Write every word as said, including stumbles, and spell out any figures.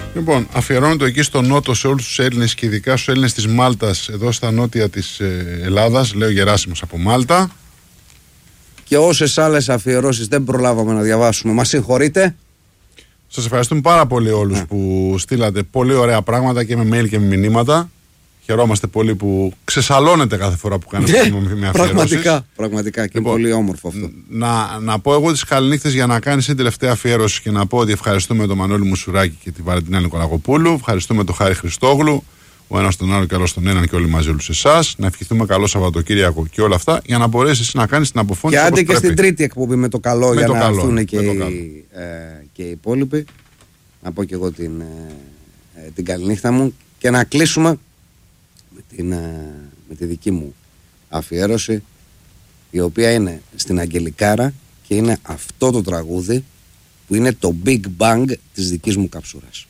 Λοιπόν, αφιερώνεται εκεί στο νότο σε όλους τους Έλληνες και ειδικά στους Έλληνες της Μάλτας, εδώ στα νότια της ε, Ελλάδας. Λέω Γεράσιμος από Μάλτα. Και όσες άλλες αφιερώσεις δεν προλάβαμε να διαβάσουμε, μας συγχωρείτε. Σας ευχαριστούμε πάρα πολύ όλους yeah. που στείλατε πολύ ωραία πράγματα και με mail και με μηνύματα. Χαιρόμαστε πολύ που ξεσαλώνετε κάθε φορά που κάνετε yeah, με αφιερώσεις. Πραγματικά, πραγματικά και λοιπόν, πολύ όμορφο αυτό. Να, να πω εγώ τις καληνύχτες για να κάνεις την τελευταία αφιέρωση και να πω ότι ευχαριστούμε τον Μανώλη Μουσουράκη και τη Βαλεντινά Νικολακοπούλου. Ευχαριστούμε τον Χάρη Χριστόγλου, ο ένας τον άλλο και άλλο τον έναν και όλοι μαζί όλους εσάς. Να ευχηθούμε καλό Σαββατοκύριακο και όλα αυτά για να μπορέσεις εσύ να κάνεις την αποφώνηση. Και άντε και στην τρίτη εκπομπή με το καλό με για το να καλό, έρθουν και, οι, ε, και οι υπόλοιποι. Να πω και εγώ την, ε, την καληνύχτα μου και να κλείσουμε με, την, ε, με τη δική μου αφιέρωση, η οποία είναι στην Αγγελικάρα και είναι αυτό το τραγούδι που είναι το Big Bang της δικής μου καψούρας.